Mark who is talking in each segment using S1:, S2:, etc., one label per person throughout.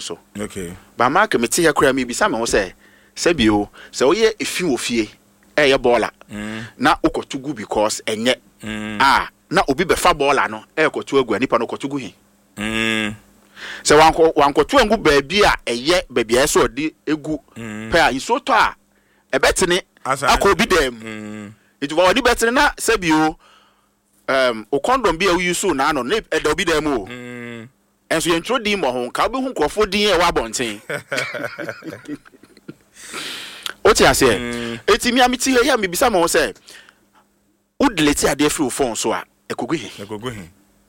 S1: so.
S2: Okay.
S1: Ba ma ka meti ya kura mi bi sa me ho se bio se oye efi ofie eye baller. Na okotugu because enye. Na obi be fa baller no kotu agu anipa no kotugu hin. Se wankotu angu baabi a eye baabi a so odi egu pe a isoto a ebetene akobi dem. It was the better na sebio o condom bi a we use na no e da obi dem o. And so you intro di mo ho ka be hu krofo din e wa bonten. O ti ase eti mi amiti here me bisa mo say wo delete ade free phone so a ekogu hin.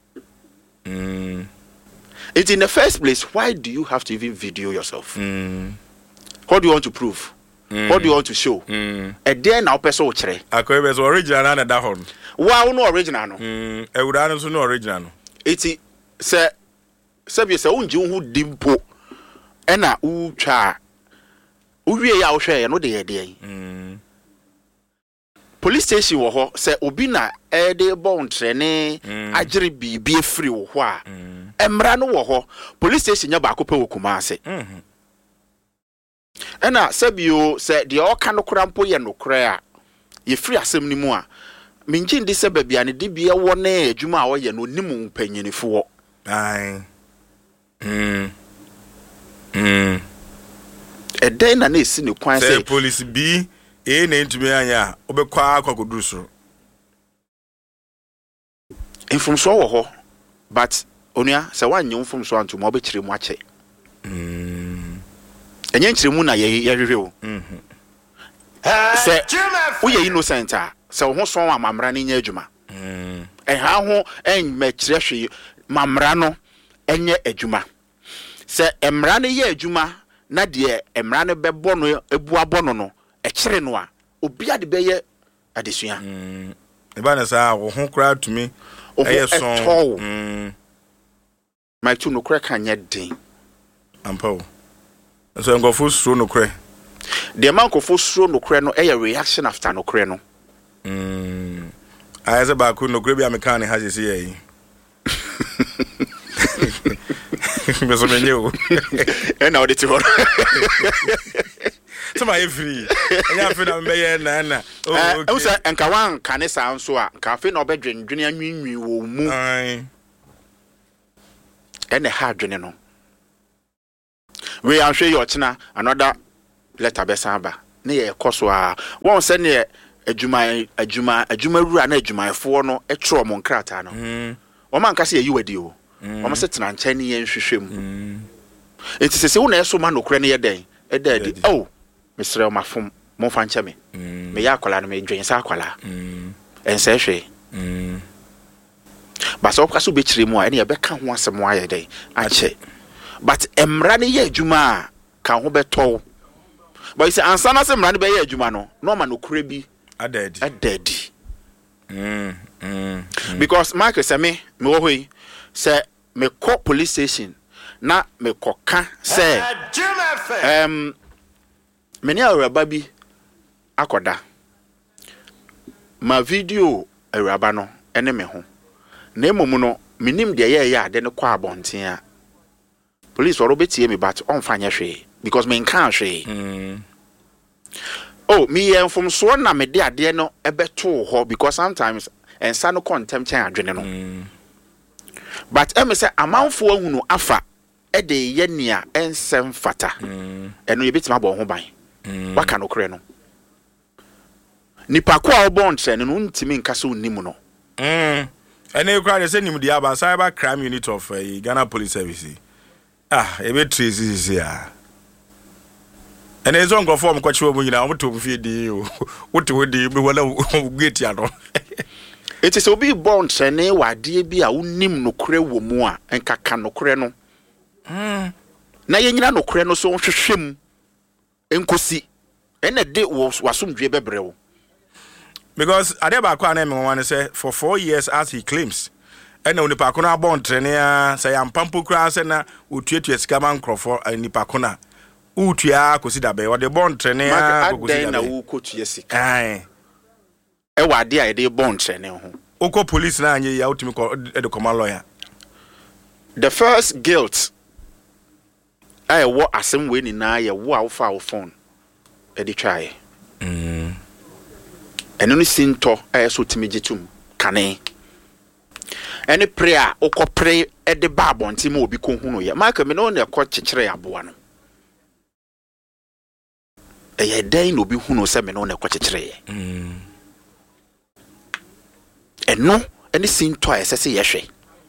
S1: It's in the first place, why do you have to even video yourself? What do you want to prove? What do you want to show? A day now person will chere.
S2: Akoebe so original na da hon.
S1: Wow, no original no.
S2: Ewura so no original no.
S1: Eti se bi se unji hu dimpo. E na utwa. Uwie ya wo hwe no de ye de. Police station wo ho se obi na e de bon trene agire bibie free wo ho a. Emra no wo ho. Police station nya ba ko pe wo kuma ase. Ena sebio se de o ka no krampo ye no kra a ye free asem ni mu a minjin de se babia ne de bia wo na adwuma a wo ye no nimu mpanyinifo wo den na esi ne kwan se
S2: police bi na ntumi anya obekwa akwakoduru so
S1: infomso wo ho but onua se wanye infomso antuma obekire mu ache enye nchiremu na ye hwehwe o se uye innocent a se wo ho so amamra ne nya adwuma ha ho mekire hwe mamra no enye adwuma se emra ne ye adwuma na de emra ne bebo no ebu abono no kire no a obi ade beye adesua
S2: eba na sa wo ho kra tumi
S1: son my tu no kra kan nye den
S2: ampo so ngofo suro no kra
S1: the man ngofo suro no kra no reaction after no kra no
S2: ayese ba ku no kra bi ameka ne ha sese yi beso menyo
S1: na oditi ho
S2: sama free enya fe na meye na
S1: o se enka wan kanisa nso a nka fe na obedwendwene anwinwi wo mu ene ha dwene no we am sure you china another letter besamba na ye koso a won se ne adwuma rura na adwumayefo no etro mo nkrata no o man ka se yi wadi o o ma se tena nche ne ye nhwehwem enti se wo na eso ma no kure ne ye den e dadi oh Mr. Mafum mo fanche me ya akwala no me dwen sa akwala ense hwe ba so kaso be kire mu a ene ye be ka ho asem aye den ache but emra ne ye adwuma ka ho beto but ise ansa na se emra ne be ye adwuma no no ma no kure bi adadi because Mark say me wo hoyi say me call police station na me koka say many araba bi akoda ma video araba no ene me ho na emom no minim de ye ade ne kwa abonten a police woro betie me but on fanya hwe because me nkan hwe oh me enfom so na me de ade no ebeto ho because sometimes ensa no contempt adwene no but em say amanfo ahunu afa e de ye nia ensem fata eno ye betima bo ho ban waka no kre no nipa kwa obon tren no ntimi nkasa onimu no
S2: ene kra de se nim dia ba cyber crime unit of Ghana Police Service e be trace ya ene zo ngofo am kwachi wo nyina am to mfie di wote wodi be wala gate ya no
S1: it is obi born tren wade bi a unim no kre wo mu a nkaka no kre no na ye nyina no kre no so hwehwem enkosi ene de wasumdwe bebrewo
S2: because adeba kwa na me wan say for 4 years as he claims ene onipa kono abon trene say ampampo kra say na otuetua sika man krofo onipa kono utua kosi be o de bon trene
S1: kosi na wo kotua sika e wade a de bon trene ho
S2: oko police na anye ya utimi ko de command lawyer
S1: the first guilt I wo asem we ni na ye wo a wo fa wo phone e di twae eno ni sinto so timigitum kane any prayer okopre e de ba abonti ma obi ko hunu ye maka me no na ko kyekyere aboa no e ye dan no obi hunu se me no na ko kyekyere ye eno any sinto esese ye hwe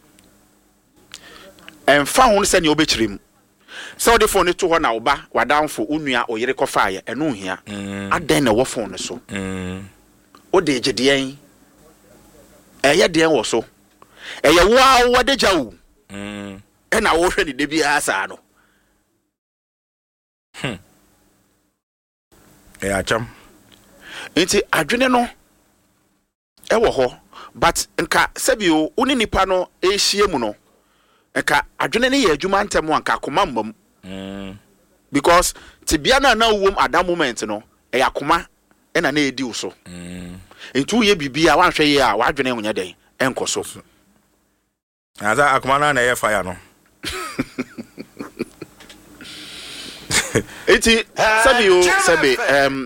S1: emfa hunu se ne obekyirim so the phone to ho na oba wadanfo onua oyere kofa ye eno hia adan na wo phone so o de gyedean eye den wo so eye wa wade jawu e na wo hwe ni de bia asa no
S2: acham
S1: nti adwene no e wo ho but nka sabio uni nipa no e hie mu no nka adwene ne ye adwuma ntem anka akoma mmam because tibia na wom at that moment no e yakoma e na edi uso ntu ye bibia wanhwe ye a wadwene hunya den enkoso
S2: aza akoma na ye fire no
S1: eti sabi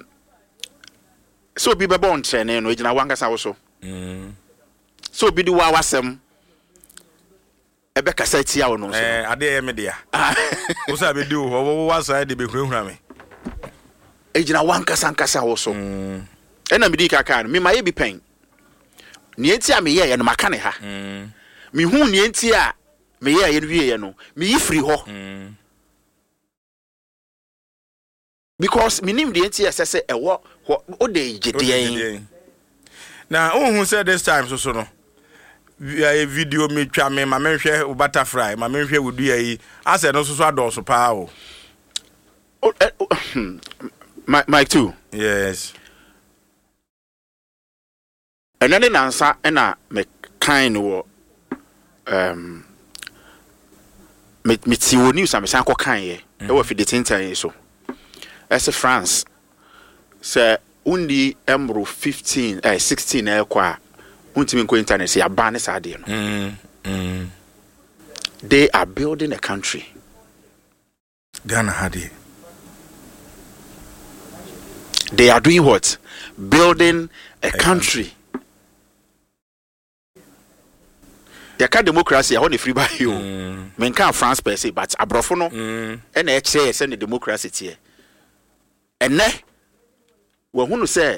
S1: so bi be bon trene no ejina wangasa wo so so bi di wa wasem ebe kasa tia wo no so
S2: ade ye me dia wo sa be di wo wasa de be hurahura me
S1: ejina wankasa wo so ena midi kaka no me ma ye bi pen ne enti a me ye no maka ne ha me hu ne enti a me ye no wie ye no me yi free ho because me nim de enti asese ewo o de gyedean
S2: na hu say this time so no video me twa me ma menhwe butterfly ma menhwe wudu yi ase no so adoso pa o
S1: Mike too.
S2: Yes.
S1: And then answer na me kind wo me ti wo news am san ko kan ye e wo fi de tintan so as France say undi emro 16 e kwa untimi ko internet ya ban ne sa de no they are building a country.
S2: Ghana had it.
S1: They are doing what? Building a country. They can democracy. I want to free by you. Men can France per se, but abrofono and HCS and the democracy here. And ne, we want to say